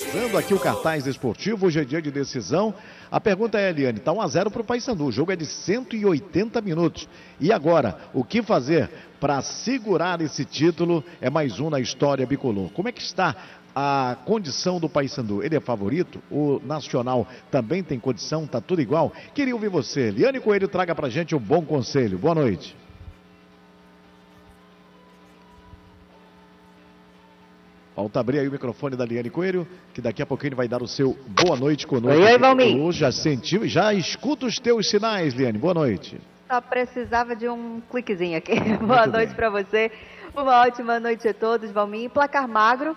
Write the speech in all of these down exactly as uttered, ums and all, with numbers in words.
Finalizando aqui o cartaz esportivo, hoje é dia de decisão. A pergunta é, Eliane, está um a zero para o Paysandu, o jogo é de cento e oitenta minutos. E agora, o que fazer para segurar esse título? É mais um na história bicolor. Como é que está a condição do Paysandu? Ele é favorito? O Nacional também tem condição? Está tudo igual? Queria ouvir você. Eliane Coelho, traga para a gente um bom conselho. Boa noite. Falta abrir aí o microfone da Eliane Coelho, que daqui a pouquinho vai dar o seu boa noite conosco. Oi, oi, Valmir. Já sentiu, já escuta os teus sinais, Eliane. Boa noite. Só precisava de um cliquezinho aqui. Muito boa noite para você. Uma ótima noite a todos, Valmir. Placar magro,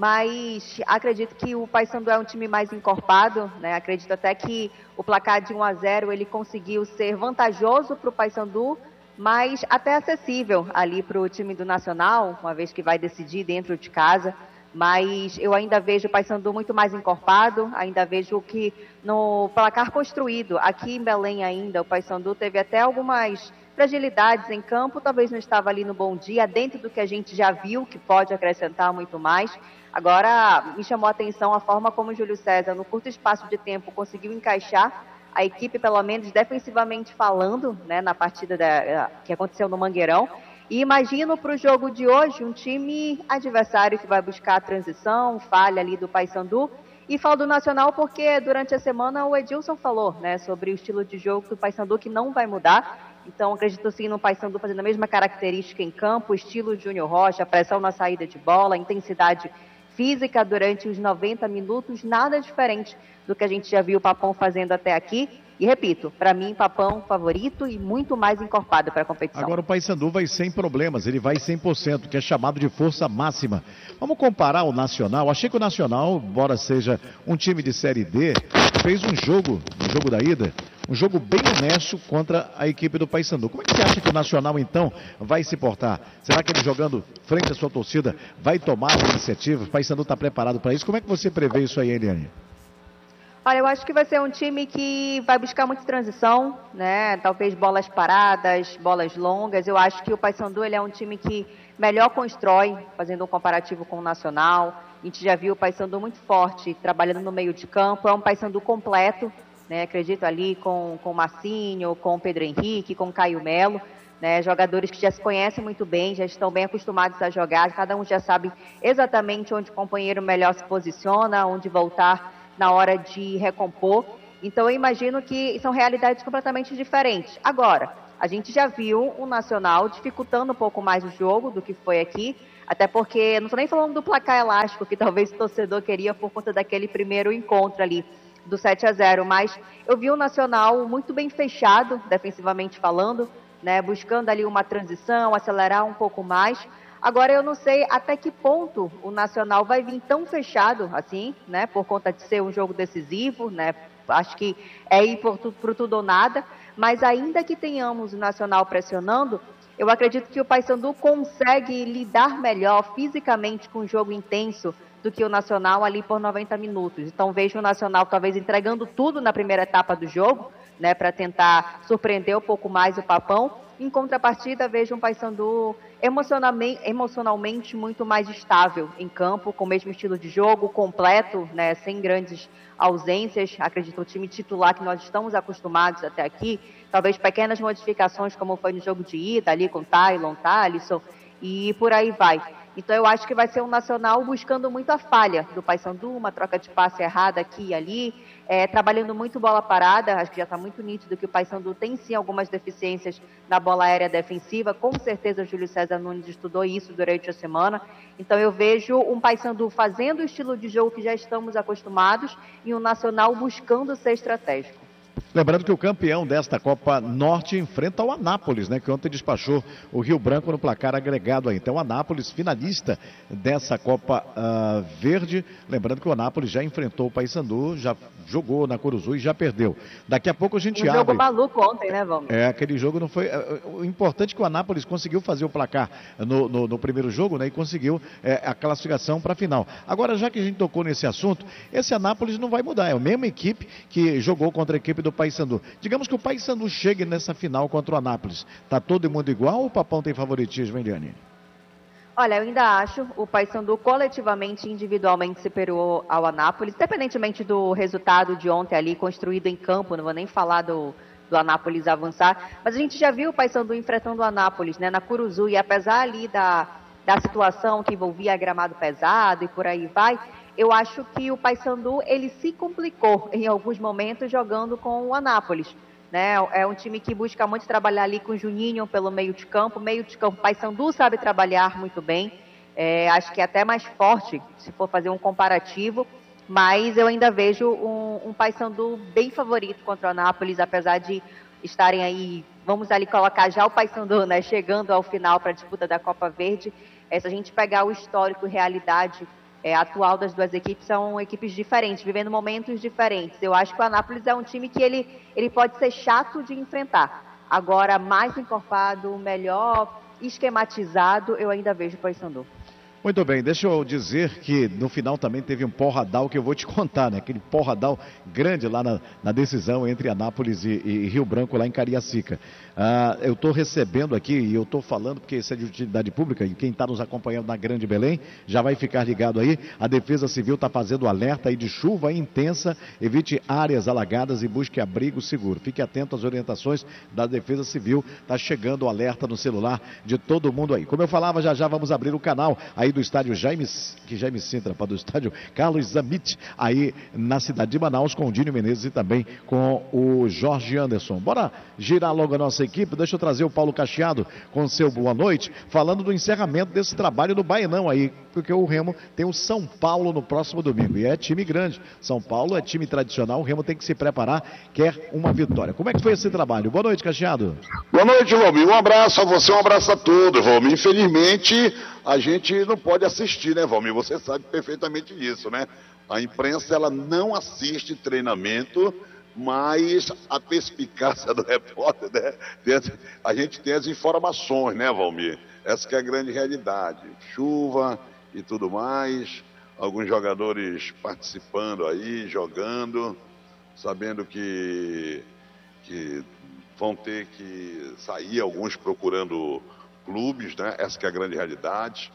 mas acredito que o Paysandu é um time mais encorpado, né? Acredito até que o placar de um a zero ele conseguiu ser vantajoso para o Paysandu, mas até acessível ali para o time do Nacional, uma vez que vai decidir dentro de casa. Mas eu ainda vejo o Paysandu muito mais encorpado, ainda vejo que no placar construído, aqui em Belém ainda, o Paysandu teve até algumas fragilidades em campo, talvez não estava ali no bom dia, dentro do que a gente já viu, que pode acrescentar muito mais. Agora, me chamou a atenção a forma como o Júlio César, no curto espaço de tempo, conseguiu encaixar a equipe, pelo menos defensivamente falando, né, na partida da, que aconteceu no Mangueirão. E imagino para o jogo de hoje um time adversário que vai buscar a transição, falha ali do Paysandu. E falo do Nacional porque durante a semana o Edilson falou, né, sobre o estilo de jogo do Paysandu que não vai mudar. Então acredito sim no Paysandu fazendo a mesma característica em campo, estilo Júnior Rocha, pressão na saída de bola, intensidade física durante os noventa minutos, nada diferente do que a gente já viu o Papão fazendo até aqui. E repito, para mim, Papão favorito e muito mais encorpado para a competição. Agora o Paysandu vai sem problemas, ele vai cem por cento, que é chamado de força máxima. Vamos comparar o Nacional. Achei que o Nacional, embora seja um time de Série D, fez um jogo, um jogo da ida, um jogo bem honesto contra a equipe do Paysandu. Como é que você acha que o Nacional, então, vai se portar? Será que ele jogando frente à sua torcida vai tomar a iniciativa? O Paysandu está preparado para isso? Como é que você prevê isso aí, Eliane? Olha, eu acho que vai ser um time que vai buscar muita transição, né? Talvez bolas paradas, bolas longas. Eu acho que o Paysandu ele é um time que melhor constrói, fazendo um comparativo com o Nacional. A gente já viu o Paysandu muito forte, trabalhando no meio de campo. É um Paysandu completo, né? Acredito ali com, com o Massinho, com o Pedro Henrique, com o Caio Melo. Né, jogadores que já se conhecem muito bem, já estão bem acostumados a jogar, cada um já sabe exatamente onde o companheiro melhor se posiciona, onde voltar na hora de recompor. Então eu imagino que são realidades completamente diferentes. Agora, a gente já viu o Nacional dificultando um pouco mais o jogo do que foi aqui, até porque, não estou nem falando do placar elástico, que talvez o torcedor queria por conta daquele primeiro encontro ali, do sete a zero, mas eu vi o Nacional muito bem fechado, defensivamente falando, né, buscando ali uma transição, acelerar um pouco mais. Agora eu não sei até que ponto o Nacional vai vir tão fechado assim, né, por conta de ser um jogo decisivo, né, acho que é ir por, por tudo ou nada, mas ainda que tenhamos o Nacional pressionando, eu acredito que o Paysandu consegue lidar melhor fisicamente com um jogo intenso do que o Nacional ali por noventa minutos. Então vejo o Nacional talvez entregando tudo na primeira etapa do jogo, né, para tentar surpreender um pouco mais o Papão. Em contrapartida, vejo um Paysandu emocionalmente, emocionalmente muito mais estável em campo, com o mesmo estilo de jogo, completo, né, sem grandes ausências. Acredito o time titular que nós estamos acostumados até aqui, talvez pequenas modificações como foi no jogo de ida, ali com Tylon, Thalisson, e por aí vai. Então eu acho que vai ser um Nacional buscando muito a falha do Paysandu, uma troca de passe errada aqui e ali, é, trabalhando muito bola parada. Acho que já está muito nítido que o Paysandu tem sim algumas deficiências na bola aérea defensiva, com certeza o Júlio César Nunes estudou isso durante a semana. Então eu vejo um Paysandu fazendo o estilo de jogo que já estamos acostumados e um Nacional buscando ser estratégico. Lembrando que o campeão desta Copa Norte enfrenta o Anápolis, né, que ontem despachou o Rio Branco no placar agregado aí. Então o Anápolis, finalista dessa Copa uh, Verde. Lembrando que o Anápolis já enfrentou o Paysandu, já jogou na Curuzu e já perdeu. Daqui a pouco a gente um abre. Um jogo maluco ontem, né, Valmir? É, aquele jogo não foi... O importante é que o Anápolis conseguiu fazer o placar no, no, no primeiro jogo, né, e conseguiu é, a classificação para a final. Agora, já que a gente tocou nesse assunto, esse Anápolis não vai mudar. É a mesma equipe que jogou contra a equipe do Paysandu. Digamos que o Paysandu chegue nessa final contra o Anápolis. Tá todo mundo igual ou o Papão tem favoritismo, Eliane? Olha, eu ainda acho o Paysandu coletivamente e individualmente superior ao Anápolis, independentemente do resultado de ontem ali, construído em campo, não vou nem falar do, do Anápolis avançar, mas a gente já viu o Paysandu enfrentando o Anápolis, né, na Curuzu, e apesar ali da, da situação que envolvia gramado pesado e por aí vai, eu acho que o Paysandu, ele se complicou em alguns momentos jogando com o Anápolis. Né? É um time que busca muito trabalhar ali com o Juninho pelo meio de campo. Meio de campo, Paysandu sabe trabalhar muito bem. É, acho que é até mais forte, se for fazer um comparativo. Mas eu ainda vejo um, um Paysandu bem favorito contra o Anápolis, apesar de estarem aí, vamos ali colocar já o Paysandu, né, chegando ao final para a disputa da Copa Verde. É, se a gente pegar o histórico e realidade É, atual das duas equipes, são equipes diferentes, vivendo momentos diferentes. Eu acho que o Anápolis é um time que ele, ele pode ser chato de enfrentar. Agora, mais encorpado, melhor esquematizado, eu ainda vejo o Paysandu. Muito bem, deixa eu dizer que no final também teve um porradal que eu vou te contar, né? Aquele porradal grande lá na, na decisão entre Anápolis e, e Rio Branco, lá em Cariacica. Ah, eu estou recebendo aqui, e eu estou falando porque isso é de utilidade pública, e quem está nos acompanhando na Grande Belém já vai ficar ligado aí. A Defesa Civil está fazendo alerta aí de chuva intensa, evite áreas alagadas e busque abrigo seguro. Fique atento às orientações da Defesa Civil, está chegando o alerta no celular de todo mundo aí. Como eu falava, já já vamos abrir o canal aí do estádio Jaime, que Jaime Sintra, para do estádio Carlos Zamit, aí na cidade de Manaus, com o Dínio Menezes e também com o Jorge Anderson. Bora girar logo a nossa equipe, deixa eu trazer o Paulo Cacheado com seu boa noite, falando do encerramento desse trabalho do Baenão aí, porque o Remo tem o São Paulo no próximo domingo, e é time grande. São Paulo é time tradicional, o Remo tem que se preparar, quer uma vitória. Como é que foi esse trabalho? Boa noite, Cacheado. Boa noite, Valmir. Um abraço a você, um abraço a todos, Valmir. Infelizmente, a gente não pode assistir, né, Valmir? Você sabe perfeitamente disso, né? A imprensa, ela não assiste treinamento, mas a perspicácia do repórter, né? A gente tem as informações, né, Valmir? Essa que é a grande realidade. Chuva e tudo mais, alguns jogadores participando aí, jogando, sabendo que, que vão ter que sair, alguns procurando clubes, né? Essa que é a grande realidade.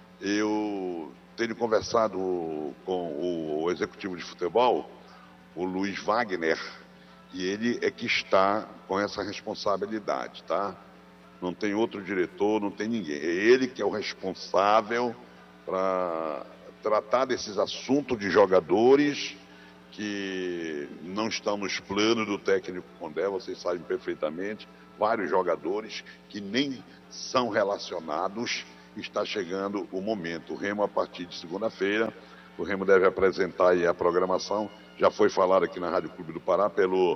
Eu tenho conversado com o executivo de futebol, o Luiz Wagner, e ele é que está com essa responsabilidade, tá? Não tem outro diretor, não tem ninguém. É ele que é o responsável para tratar desses assuntos de jogadores que não estão nos planos do técnico Condé, vocês sabem perfeitamente, vários jogadores que nem são relacionados. Está chegando o momento. O Remo, a partir de segunda-feira, o Remo deve apresentar aí a programação. Já foi falado aqui na Rádio Clube do Pará pelo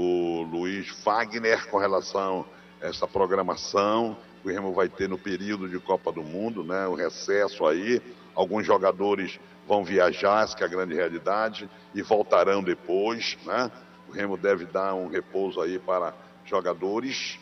o Luiz Wagner com relação a essa programação que o Remo vai ter no período de Copa do Mundo, né? O recesso aí. Alguns jogadores vão viajar, essa que é a grande realidade, e voltarão depois, né? O Remo deve dar um repouso aí para jogadores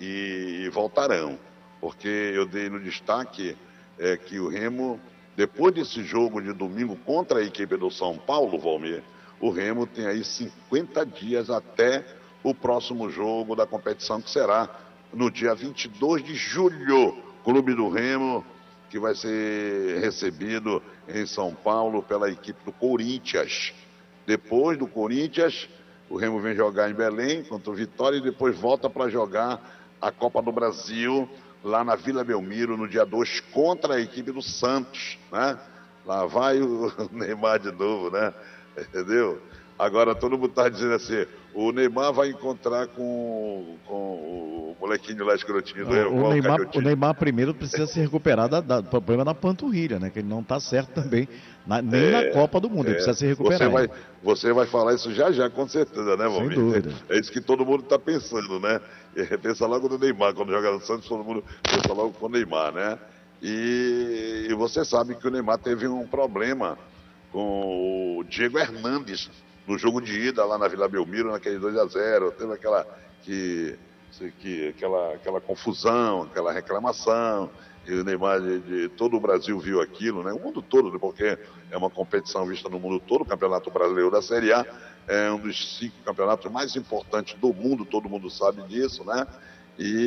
e, e voltarão. Porque eu dei no destaque é, que o Remo, depois desse jogo de domingo contra a equipe do São Paulo, Valmir, o Remo tem aí cinquenta dias até o próximo jogo da competição, que será no dia vinte e dois de julho. Clube do Remo, que vai ser recebido em São Paulo pela equipe do Corinthians. Depois do Corinthians, o Remo vem jogar em Belém contra o Vitória e depois volta para jogar a Copa do Brasil lá na Vila Belmiro, no dia dois, contra a equipe do Santos, né? Lá vai o Neymar de novo, né? Entendeu? Agora todo mundo está dizendo assim, o Neymar vai encontrar com, com o molequinho lá escrotinho do Remo. O, o, Neymar, o Neymar primeiro precisa se recuperar da, da, do problema da panturrilha, né? Que ele não está certo também, na, nem é, na Copa do Mundo, é, ele precisa se recuperar. Você vai, você vai falar isso já já, com certeza, né, Valmir? Sem dúvida. É isso que todo mundo está pensando, né? Pensa logo no Neymar, quando joga no Santos, todo mundo pensa logo com o Neymar, né? E, e você sabe que o Neymar teve um problema com o Diego Hernandes no jogo de ida lá na Vila Belmiro, naquele dois a zero, teve aquela, que, que, aquela, aquela confusão, aquela reclamação, e o Neymar, de, de, todo o Brasil viu aquilo, né? O mundo todo, porque é uma competição vista no mundo todo. O Campeonato Brasileiro da Série A é um dos cinco campeonatos mais importantes do mundo, todo mundo sabe disso, né? E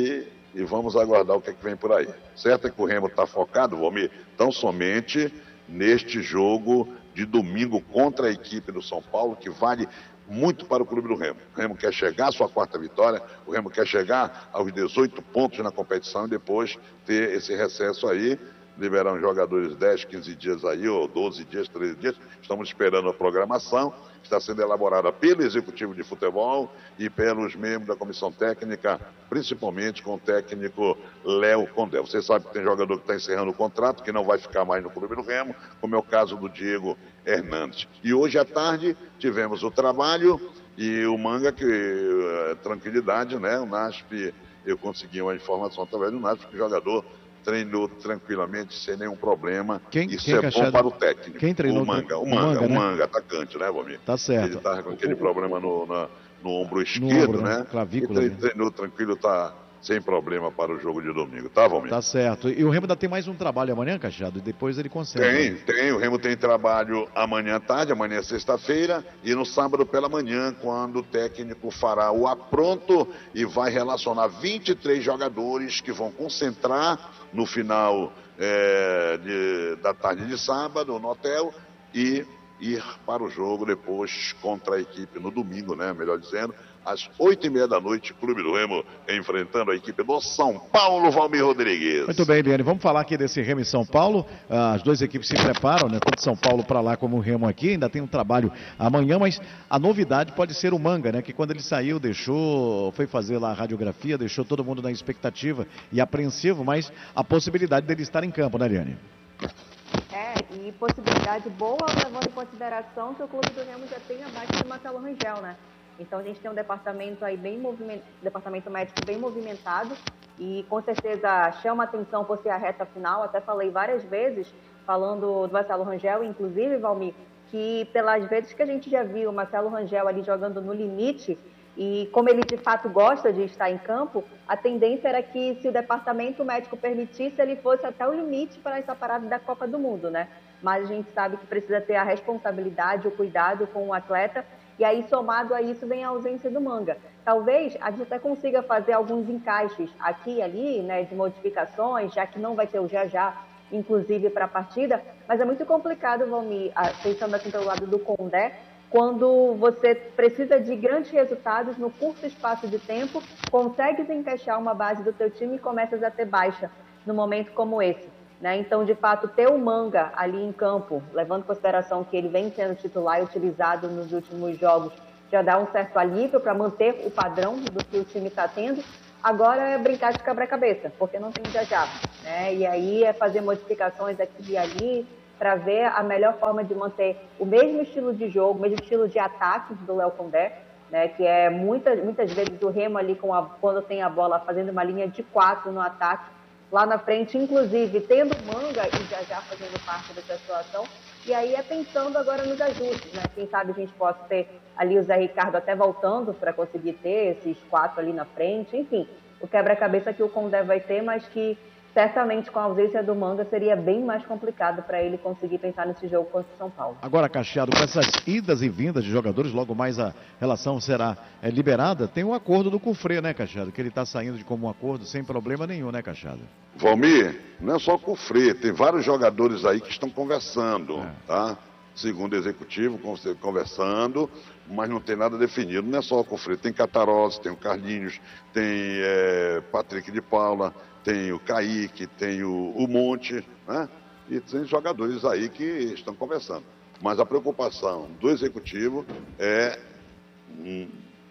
e vamos aguardar o que, é que vem por aí. Certo é que o Remo está focado, Valmir, tão somente neste jogo de domingo contra a equipe do São Paulo, que vale muito para o clube do Remo. O Remo quer chegar à sua quarta vitória, o Remo quer chegar aos dezoito pontos na competição e depois ter esse recesso aí, liberar os jogadores dez, quinze dias aí, ou doze dias, treze dias. Estamos esperando a programação, está sendo elaborada pelo executivo de futebol e pelos membros da comissão técnica, principalmente com o técnico Léo Condé. Você sabe que tem jogador que está encerrando o contrato, que não vai ficar mais no clube do Remo, como é o caso do Diego Hernandes. E hoje à tarde tivemos o trabalho e o Manga, que é tranquilidade, né? O N A S P, eu consegui uma informação através do N A S P, que o jogador treinou tranquilamente, sem nenhum problema. Quem, Isso quem é Cachado, bom para o técnico. Quem treinou? O Manga, o o Manga, Manga, o né? Manga, atacante, né, Valmir? Tá certo. Ele estava com aquele o, problema no, na, no ombro esquerdo, no ombro, né? né? Clavícula. E tre treinou tranquilo, tá sem problema para o jogo de domingo, tá, Valmir? Tá certo. E o Remo ainda tem mais um trabalho amanhã, Cachado, e depois ele consegue. Tem, né? tem. O Remo tem trabalho amanhã à tarde, amanhã é sexta-feira, e no sábado pela manhã, quando o técnico fará o apronto e vai relacionar vinte e três jogadores que vão concentrar no final é, de, da tarde de sábado no hotel e ir para o jogo depois contra a equipe no domingo, né? Melhor dizendo, às oito e meia da noite, Clube do Remo enfrentando a equipe do São Paulo, Valmir Rodrigues. Muito bem, Eliane, vamos falar aqui desse Remo em São Paulo. As duas equipes se preparam, né? Tanto São Paulo para lá como o Remo aqui. Ainda tem um trabalho amanhã, mas a novidade pode ser o Manga, né? Que quando ele saiu, deixou, foi fazer lá a radiografia, deixou todo mundo na expectativa e apreensivo, mas a possibilidade dele estar em campo, né, Eliane? É, e possibilidade boa, levando em consideração que o clube do Remo já tem a baixa de Marcelo Rangel, né? Então a gente tem um departamento aí bem movimentado, departamento médico bem movimentado e com certeza chama atenção por ser a reta final. Até falei várias vezes, falando do Marcelo Rangel, inclusive, Valmir, que pelas vezes que a gente já viu o Marcelo Rangel ali jogando no limite, e como ele de fato gosta de estar em campo, a tendência era que, se o departamento médico permitisse, ele fosse até o limite para essa parada da Copa do Mundo, né? Mas a gente sabe que precisa ter a responsabilidade, o cuidado com o atleta, e aí somado a isso vem a ausência do Manga. Talvez a gente até consiga fazer alguns encaixes aqui e ali, né, de modificações, já que não vai ter o já já, inclusive para a partida, mas é muito complicado, Valmir, pensando assim pelo lado do Condé, quando você precisa de grandes resultados no curto espaço de tempo, consegues encaixar uma base do teu time e começas a ter baixa num momento como esse, né? Então, de fato, ter o Manga ali em campo, levando em consideração que ele vem sendo titular e utilizado nos últimos jogos, já dá um certo alívio para manter o padrão do que o time está tendo. Agora é brincar de quebra-cabeça, porque não tem já já, né? E aí é fazer modificações aqui e ali, para ver a melhor forma de manter o mesmo estilo de jogo, o mesmo estilo de ataque do Léo Condé, né, que é muitas, muitas vezes o Remo ali, com a, quando tem a bola, fazendo uma linha de quatro no ataque, lá na frente, inclusive tendo Manga e já já fazendo parte dessa situação, e aí é pensando agora nos ajustes, né? Quem sabe a gente possa ter ali o Zé Ricardo até voltando para conseguir ter esses quatro ali na frente, enfim, o quebra-cabeça que o Condé vai ter, mas que certamente com a ausência do Manga seria bem mais complicado para ele conseguir pensar nesse jogo contra o São Paulo. Agora, Cachado, com essas idas e vindas de jogadores, logo mais a relação será é, liberada. Tem um acordo do Cufré, né, Cachado? Que ele está saindo de como um acordo sem problema nenhum, né, Cachado? Valmir, não é só o Cufré, tem vários jogadores aí que estão conversando, é. tá? Segundo o executivo, conversando, mas não tem nada definido. Não é só o Cufré, tem Catarose, tem o Carlinhos, tem é, Patrick de Paula, tem o Kaique, tem o, o Monte, né? E tem jogadores aí que estão conversando. Mas a preocupação do executivo é hum,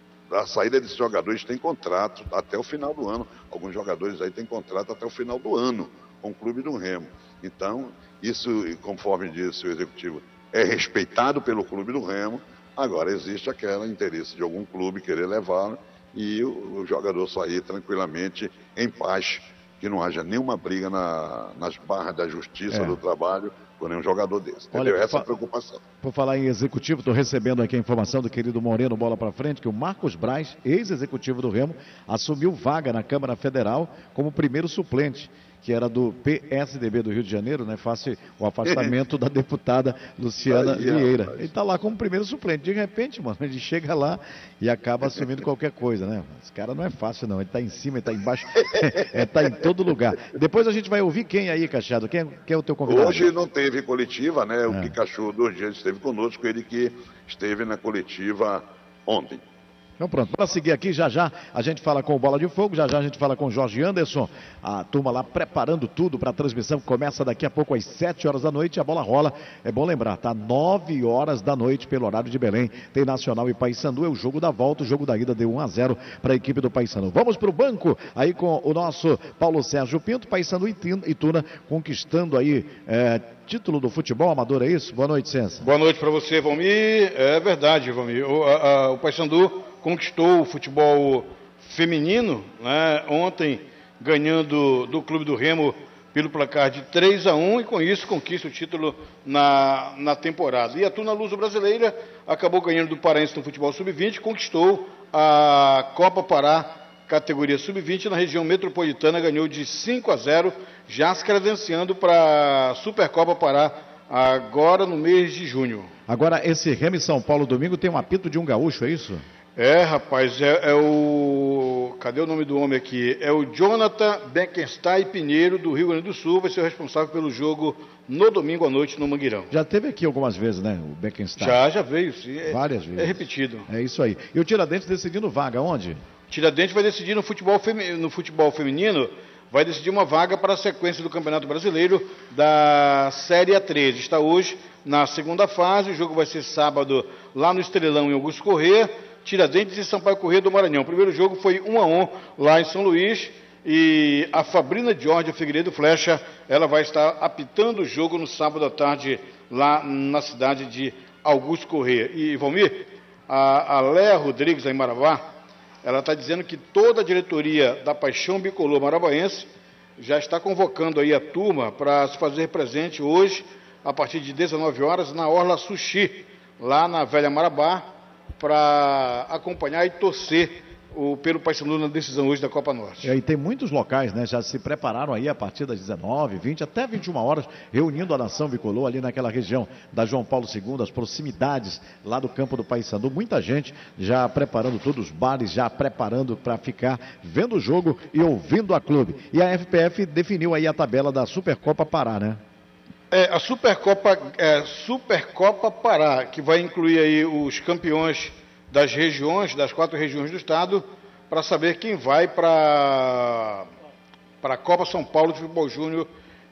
a saída desses jogadores. Tem contrato até o final do ano. Alguns jogadores aí têm contrato até o final do ano com o clube do Remo. Então, isso, conforme disse o executivo, é respeitado pelo clube do Remo. Agora, existe aquele interesse de algum clube querer levá-lo e o, o jogador sair tranquilamente, em paz, que não haja nenhuma briga na, nas barras da justiça, é. do trabalho, com nenhum jogador desse. Entendeu? Olha, essa é a preocupação. Por falar em executivo, estou recebendo aqui a informação do querido Moreno, bola para frente, que o Marcos Braz, ex-executivo do Remo, assumiu vaga na Câmara Federal como primeiro suplente. que era do P S D B do Rio de Janeiro, né? Face o afastamento da deputada Luciana Aí, Vieira. rapaz. Ele está lá como primeiro suplente. De repente, mano, ele chega lá e acaba assumindo qualquer coisa, né? Esse cara não é fácil, não. Ele está em cima, ele está embaixo, ele está em todo lugar. Depois a gente vai ouvir quem aí, Cachado? Quem, quem é o teu convidado? Hoje não teve coletiva, né? O É. Pikachu dos dias esteve conosco, ele que esteve na coletiva ontem. Então pronto, para seguir aqui, já já a gente fala com o Bola de Fogo, já já a gente fala com o Jorge Anderson, a turma lá preparando tudo para a transmissão que começa daqui a pouco às sete horas da noite, a bola rola, é bom lembrar, tá? nove horas da noite pelo horário de Belém, tem Nacional e Paysandu, é o jogo da volta, o jogo da ida deu um a zero para a equipe do Paysandu. Vamos para o banco, aí com o nosso Paulo Sérgio Pinto, Paysandu e Tuna conquistando aí é, título do futebol amador, é isso? Boa noite, Sensa. Boa noite para você, Valmir. É verdade, Valmir. O, a, a, o Paysandu conquistou o futebol feminino, né, ontem, ganhando do Clube do Remo pelo placar de três a um e com isso conquista o título na, na temporada. E a Tuna Luso Brasileira acabou ganhando do Paraense no futebol sub vinte, conquistou a Copa Pará categoria sub vinte na região metropolitana, ganhou de cinco a zero, já se credenciando para a Supercopa Pará agora no mês de junho. Agora, esse Remo em São Paulo domingo tem um apito de um gaúcho, é isso? É, rapaz, é, é o... Cadê o nome do homem aqui? É o Jonathan Beckenstein Pinheiro, do Rio Grande do Sul, vai ser o responsável pelo jogo no domingo à noite no Mangueirão. Já teve aqui algumas vezes, né, o Beckenstein? Já, já veio, sim. É, Várias vezes. É repetido. É isso aí. E o Tiradentes decidindo vaga, onde? Tiradentes vai decidir no futebol, femi... no futebol feminino, vai decidir uma vaga para a sequência do Campeonato Brasileiro da Série A treze. Está hoje na segunda fase, o jogo vai ser sábado lá no Estrelão, em Augusto Corrêa, Tiradentes e Sampaio Corrêa do Maranhão. O primeiro jogo foi um a um lá em São Luís e a Fabrina Jorge Figueiredo Flecha, ela vai estar apitando o jogo no sábado à tarde lá na cidade de Augusto Corrêa. E, Valmir, a, a Léa Rodrigues, aí em Marabá, ela está dizendo que toda a diretoria da Paixão Bicolor Marabaense já está convocando aí a turma para se fazer presente hoje, a partir de dezenove horas, na Orla Sushi, lá na Velha Marabá, para acompanhar e torcer o, pelo Paysandu na decisão hoje da Copa Norte. E aí tem muitos locais, né? Já se prepararam aí a partir das dezenove, vinte, até vinte e uma horas, reunindo a nação bicolor ali naquela região da João Paulo segundo, as proximidades lá do campo do Paysandu. Muita gente já preparando tudo, os bares já preparando para ficar vendo o jogo e ouvindo a clube. E a F P F definiu aí a tabela da Supercopa Pará, né? É, a Supercopa, é, Supercopa Pará, que vai incluir aí os campeões das regiões, das quatro regiões do estado, para saber quem vai para para a Copa São Paulo de Futebol Júnior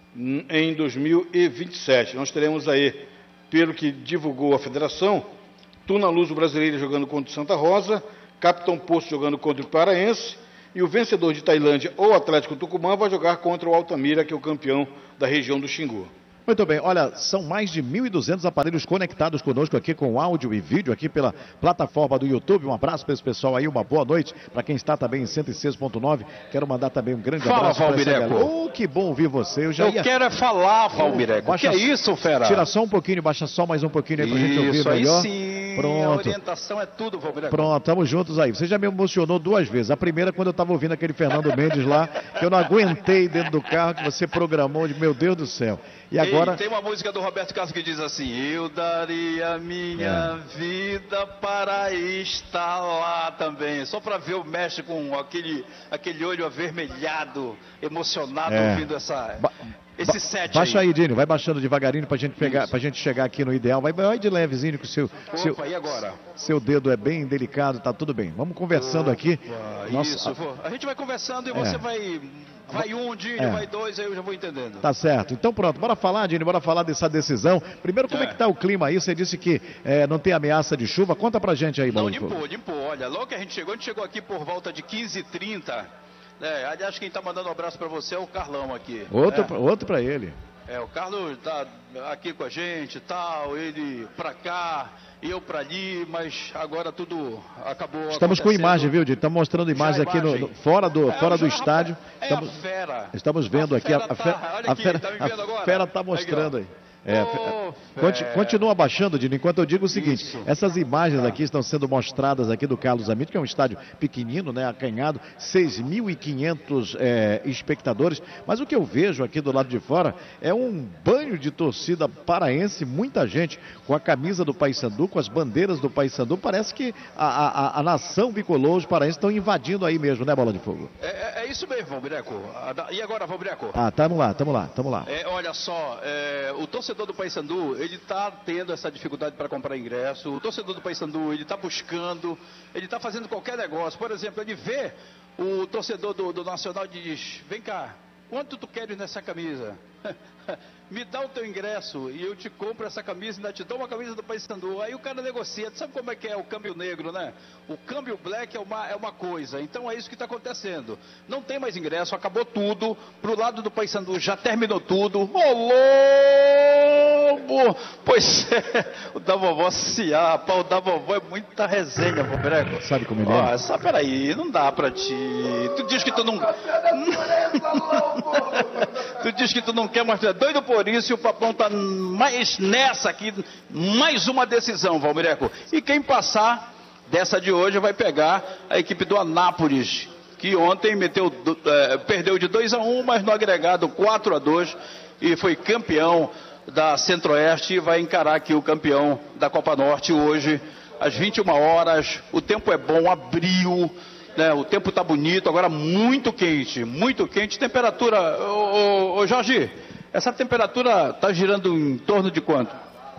em dois mil e vinte e sete. Nós teremos aí, pelo que divulgou a federação, Tuna Luso Brasileira jogando contra o Santa Rosa, Capitão Poço jogando contra o Paraense, e o vencedor de Tailândia ou Atlético Tucumã vai jogar contra o Altamira, que é o campeão da região do Xingu. Muito bem, olha, são mais de mil e duzentos aparelhos conectados conosco aqui com áudio e vídeo aqui pela plataforma do YouTube. Um abraço para esse pessoal aí, uma boa noite para quem está também em cento e seis ponto nove. Quero mandar também um grande Fala, abraço para essa Valmireco. galera. Oh, que bom ouvir você. Eu, já Eu ia... quero é falar, Valmireco. Baixa- Que é isso, fera? Tira só um pouquinho, baixa só mais um pouquinho aí pra gente ouvir Isso, aí melhor. sim. A Pronto. orientação é tudo, Valmireco. Pronto, estamos juntos aí. Você já me emocionou duas vezes. A primeira, quando eu estava ouvindo aquele Fernando Mendes lá, que eu não aguentei dentro do carro, que você programou, de meu Deus do céu. E agora. Ei, tem uma música do Roberto Carlos que diz assim: eu daria minha É. vida para estar lá também. Só para ver o mestre com aquele, aquele olho avermelhado, emocionado, É. ouvindo essa, Ba- esse ba- set Baixa aí. aí, Dini, vai baixando devagarinho pra gente, pegar, pra gente chegar aqui no ideal. Vai, vai de levezinho, que o seu, seu, Opa, e agora? seu dedo é bem delicado, tá tudo bem. Vamos conversando aqui. Ah, Nossa, isso, vou- a gente vai conversando e É. você vai, vai um, Dini, É. vai dois, aí eu já vou entendendo. Tá certo. Então pronto, bora falar, Dini, bora falar dessa decisão. Primeiro, como é, É. que tá o clima aí? Você disse que é, não tem ameaça de chuva. Conta pra gente aí, Não, Bola de Fogo. limpou, limpou. Olha, logo que a gente chegou, a gente chegou aqui por volta de quinze e trinta. É, aliás, quem tá mandando um abraço pra você é o Carlão aqui. Outro, é. pra- outro pra ele. É, o Carlos tá aqui com a gente e tal, ele pra cá, eu pra ali, mas agora tudo acabou Estamos com acontecendo. imagem, viu, Dini? Estamos mostrando imagens Já aqui no, imagem. no- fora do, É, fora do já- estádio. É Estamos, a fera. estamos vendo A aqui. A, fera a fera, tá- olha a aqui, fera, tá me a vendo agora? fera tá Aqui, ó. mostrando aí. É, Oh, conti- fé. continua baixando, Dino, enquanto eu digo o seguinte, Isso. essas imagens aqui estão sendo mostradas aqui do Carlos Amito, que é um estádio pequenino, né, acanhado, seis mil e quinhentos é, espectadores, mas o que eu vejo aqui do lado de fora é um banho de torcida paraense, muita gente com a camisa do Paysandu, com as bandeiras do Paysandu, parece que a, a, a nação bicolor, os paraenses estão invadindo aí mesmo, né, Bola de Fogo? É, é- é isso mesmo, Valbireco. Ah, da- E agora, Valbireco? Ah, tamo lá, tamo lá, tamo lá. É, olha só, é, o torcedor do Paysandu, ele está tendo essa dificuldade para comprar ingresso. O torcedor do Paysandu, ele está buscando, ele está fazendo qualquer negócio. Por exemplo, ele vê o torcedor do, do Nacional e diz: vem cá, quanto tu queres nessa camisa? Me dá o teu ingresso e eu te compro essa camisa e ainda te dou uma camisa do Paysandu. Aí o cara negocia. Tu sabe como é que é o câmbio negro, né? O câmbio black é uma, é uma coisa. Então é isso que está acontecendo. Não tem mais ingresso, acabou tudo. Pro lado do Paysandu já terminou tudo. Ô, Lobo! Pois é, o da vovó se apa. O da vovó é muita resenha, Valbireco. Sabe como ele é? Ó, só peraí, não dá pra ti. Tu diz que tu não... Tu diz que tu não quer mais, tu é doido por isso e o Papão tá mais nessa aqui, mais uma decisão, Valbireco. E quem passar dessa de hoje vai pegar a equipe do Anápolis, que ontem meteu, do- eh, perdeu de dois a um, mas no agregado quatro a dois e foi campeão da Centro-Oeste e vai encarar aqui o campeão da Copa Norte hoje, às vinte e uma horas. O tempo é bom, abriu. Né, o tempo está bonito, agora muito quente, muito quente. Temperatura, ô, ô, ô Jorge, essa temperatura está girando em torno de quanto?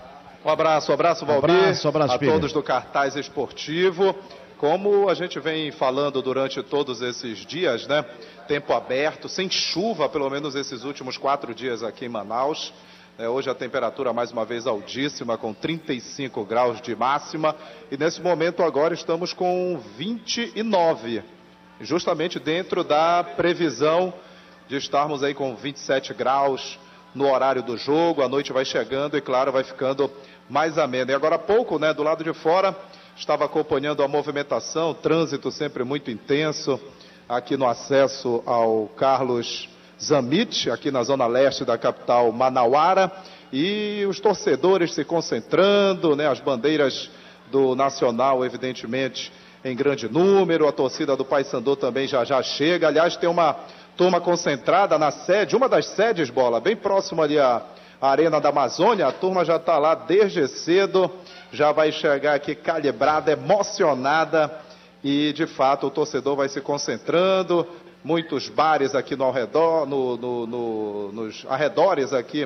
Um abraço, um abraço, Valmir, Abraço, abraço, a filho. todos do Cartaz Esportivo. Como a gente vem falando durante todos esses dias, né? Tempo aberto, sem chuva, pelo menos esses últimos quatro dias aqui em Manaus. É, hoje a temperatura mais uma vez altíssima, com trinta e cinco graus de máxima. E nesse momento agora estamos com vinte e nove, justamente dentro da previsão de estarmos aí com vinte e sete graus no horário do jogo. A noite vai chegando e, claro, vai ficando mais amena. E agora há pouco, né, do lado de fora, estava acompanhando a movimentação, trânsito sempre muito intenso aqui no acesso ao Carlos Zamit, aqui na zona leste da capital Manauara, e os torcedores se concentrando, né, as bandeiras do Nacional, evidentemente, em grande número, a torcida do Paysandu também já já chega. Aliás, tem uma turma concentrada na sede, uma das sedes, Bola, bem próximo ali à Arena da Amazônia. A turma já está lá desde cedo, já vai chegar aqui calibrada, emocionada, e de fato o torcedor vai se concentrando. Muitos bares aqui no arredor, no, no, no, nos arredores aqui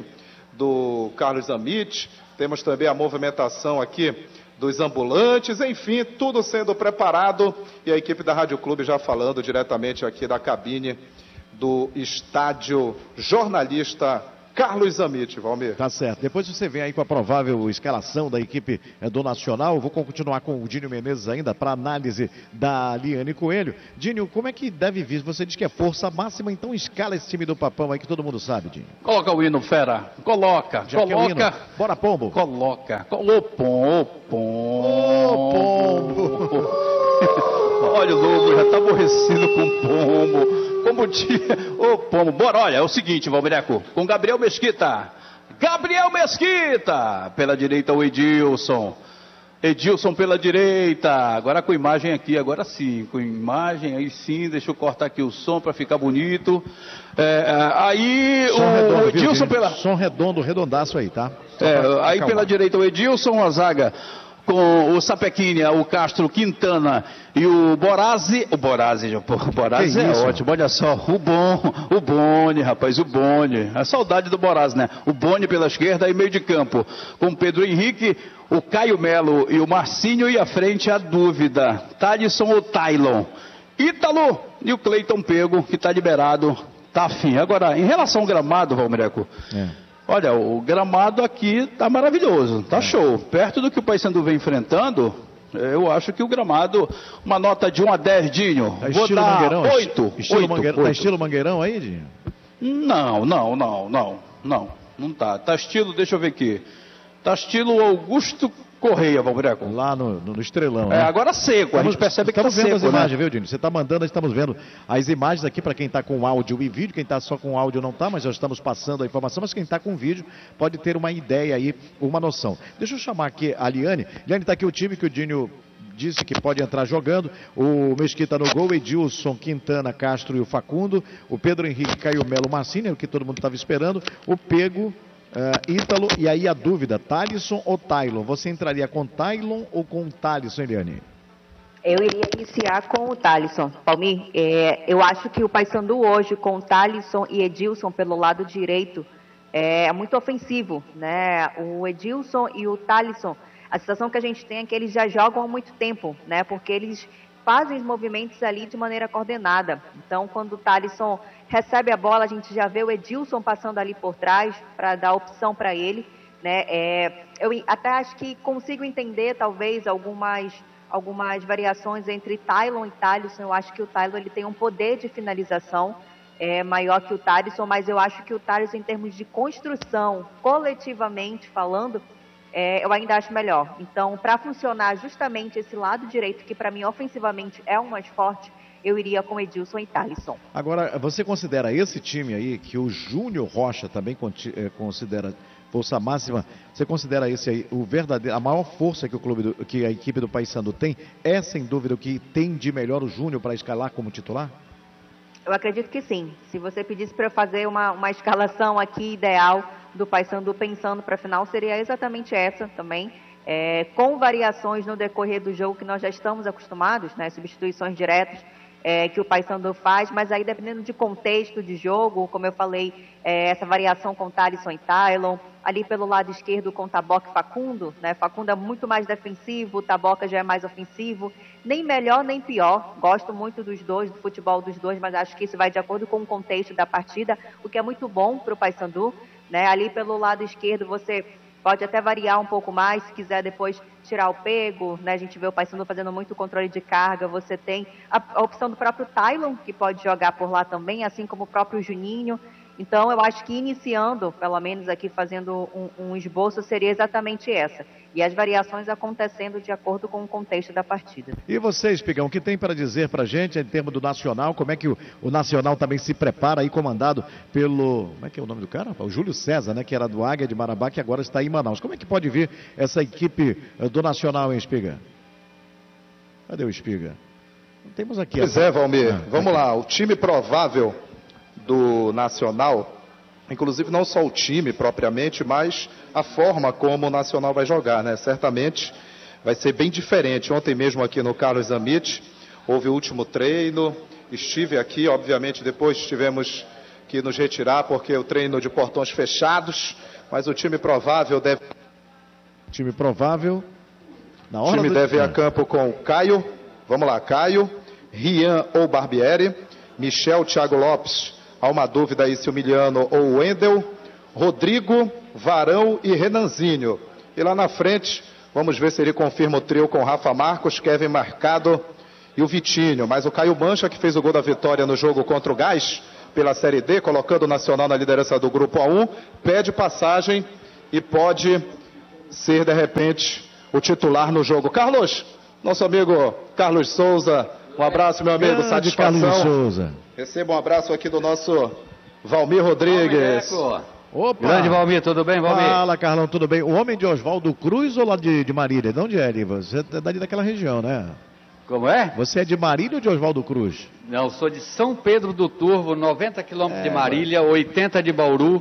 do Carlos Zamit. Temos também a movimentação aqui dos ambulantes, enfim, tudo sendo preparado. E a equipe da Rádio Clube já falando diretamente aqui da cabine do estádio jornalista Carlos Zamit, Valmir. Tá certo. Depois você vem aí com a provável escalação da equipe eh, do Nacional. Eu vou continuar com o Dínio Menezes ainda para análise da Liane Coelho. Dínio, como é que deve vir? Você diz que é força máxima, então escala esse time do Papão aí que todo mundo sabe, Dínio. Coloca o hino, fera. Coloca, Já que é o hino. coloca. Bora, Pombo. Coloca. Ô, pom, ô, pom. Ô, Pombo. Olha, o Lobo já tá aborrecido com o pombo. Como dia. Ô, pombo. Bora, olha, é o seguinte, Valbireco. Com Gabriel Mesquita. Gabriel Mesquita. Pela direita, o Edilson. Edilson pela direita. Agora com imagem aqui, agora sim. Com imagem, aí sim. Deixa eu cortar aqui o som para ficar bonito. É, aí Som o redondo, viu, Edilson Dínio? pela. Som redondo, redondaço aí, tá? Só É, pra aí acalmar. pela direita o Edilson, a zaga com o Sapequinha, o Castro Quintana e o Borazzi. O Borazzi, já, pô, o Borazzi Que é isso? ótimo, olha só, o Bom, o Boni, rapaz, o Boni. A saudade do Borazzi, né? O Boni pela esquerda e meio de campo, com o Pedro Henrique, o Caio Melo e o Marcinho, e à frente a dúvida, Thalisson ou Tailon. Ítalo e o Cleiton Pego, que está liberado, tá afim. Agora, em relação ao gramado, Valmireco, É. olha, o gramado aqui tá maravilhoso, tá show. Perto do que o Paysandu vem enfrentando, eu acho que o gramado, uma nota de um a dez, Dinho, Tá vou estilo dar Mangueirão? oito. Estilo oito, Mangueirão. Tá oito. estilo Mangueirão aí, Dinho? Não, não, não, não, não, não tá. Tá estilo, deixa eu ver aqui. Tá estilo Augusto Correia, Valbreco. Lá no, no, no Estrelão, É, né? agora seco, a gente percebe que tá Estamos vendo seco, as né? imagens, viu, Dino? Você está mandando, estamos vendo as imagens aqui para quem está com áudio e vídeo. Quem está só com áudio não está, mas já estamos passando a informação. Mas quem está com vídeo pode ter uma ideia aí, uma noção. Deixa eu chamar aqui a Liane. Liane, está aqui o time que o Dino disse que pode entrar jogando. O Mesquita no gol, Edilson, Quintana, Castro e o Facundo. O Pedro Henrique, Caio Melo, Marcinho, é o que todo mundo estava esperando. O Pego, Uh, Ítalo, e aí a dúvida, Thalisson ou Taylon? Você entraria com Taylon ou com Thalisson, Eliane? Eu iria iniciar com o Thalisson, Palmir. É, eu acho que o Paysandu hoje, com o Thalisson e Edilson pelo lado direito, é muito ofensivo, né? O Edilson e o Thalisson, a sensação que a gente tem é que eles já jogam há muito tempo, né? Porque eles fazem os movimentos ali de maneira coordenada. Então, quando o Thalisson recebe a bola, a gente já vê o Edilson passando ali por trás para dar opção para ele, né? É, eu até acho que consigo entender, talvez, algumas, algumas variações entre Taylon e Thalisson. Eu acho que o Taylon ele tem um poder de finalização é, maior que o Thalisson, mas eu acho que o Thalisson, em termos de construção, coletivamente falando, É, eu ainda acho melhor. Então, para funcionar justamente esse lado direito, que para mim ofensivamente é o mais forte, eu iria com Edilson e Thalisson. Agora, você considera esse time aí, que o Júnior Rocha também considera força máxima, você considera esse aí o verdadeiro, a maior força que o clube, do, que a equipe do Paysandu tem, é sem dúvida o que tem de melhor o Júnior para escalar como titular? Eu acredito que sim. Se você pedisse para eu fazer uma, uma escalação aqui ideal do Paysandu pensando para a final, seria exatamente essa também, é, com variações no decorrer do jogo que nós já estamos acostumados, né, substituições diretas é, que o Paysandu faz, mas aí dependendo de contexto de jogo, como eu falei, é, essa variação com Thalisson e Taylon, ali pelo lado esquerdo com Taboca e Facundo, né, Facundo é muito mais defensivo, Taboca já é mais ofensivo, nem melhor nem pior, gosto muito dos dois, do futebol dos dois, mas acho que isso vai de acordo com o contexto da partida, o que é muito bom para o Paysandu. Né, ali pelo lado esquerdo você pode até variar um pouco mais, se quiser depois tirar o pego, né, a gente vê o Paysandu fazendo muito controle de carga, você tem a, a opção do próprio Taylon, que pode jogar por lá também, assim como o próprio Juninho. Então eu acho que iniciando, pelo menos aqui fazendo um, um esboço, seria exatamente essa. E as variações acontecendo de acordo com o contexto da partida. E você, Espigão, o que tem para dizer para a gente em termos do Nacional? Como é que o, o Nacional também se prepara aí, comandado pelo... Como é que é o nome do cara? O Júlio César, né? Que era do Águia de Marabá, que agora está em Manaus. Como é que pode vir essa equipe do Nacional, hein, Espiga? Cadê o Espiga? Temos aqui... Pois a... é, Valmir. Ah, Vamos aqui. lá. O time provável do Nacional, inclusive não só o time propriamente, mas a forma como o Nacional vai jogar, né? Certamente vai ser bem diferente. Ontem mesmo aqui no Carlos Amit, houve o último treino, estive aqui, obviamente depois tivemos que nos retirar porque o treino de portões fechados, mas o time provável deve... Time provável... Na o hora time do... deve ir ah. a campo com Caio, vamos lá, Caio, Rian ou Barbieri, Michel, Thiago Lopes, há uma dúvida aí se o Miliano ou o Wendel, Rodrigo, Varão e Renanzinho. E lá na frente, vamos ver se ele confirma o trio com Rafa Marcos, Kevin Marcado e o Vitinho. Mas o Caio Mancha, que fez o gol da vitória no jogo contra o Gás, pela Série D, colocando o Nacional na liderança do Grupo A um, pede passagem e pode ser, de repente, o titular no jogo. Carlos, nosso amigo Carlos Souza, um abraço, meu amigo, Grande satisfação. Carlos Souza. Receba um abraço aqui do nosso Valmir Rodrigues. Opa! Grande Valmir, tudo bem, Valmir? Fala, Carlão, tudo bem? O homem de Oswaldo Cruz ou lá de, de Marília? De onde é ele? Você é dali daquela região, né? Como é? Você é de Marília ou de Oswaldo Cruz? Não, sou de São Pedro do Turvo, noventa quilômetros É, de Marília, oitenta de Bauru,